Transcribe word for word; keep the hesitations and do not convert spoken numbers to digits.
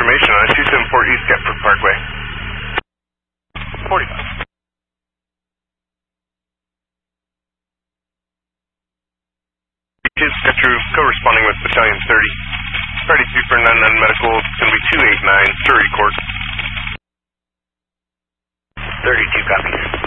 information on two seven four East Deptford Parkway. forty-five. Got your corresponding with Battalion thirty. thirty-three for nine nine medical, it's going to be two eight nine, Surrey Court. thirty-two copies.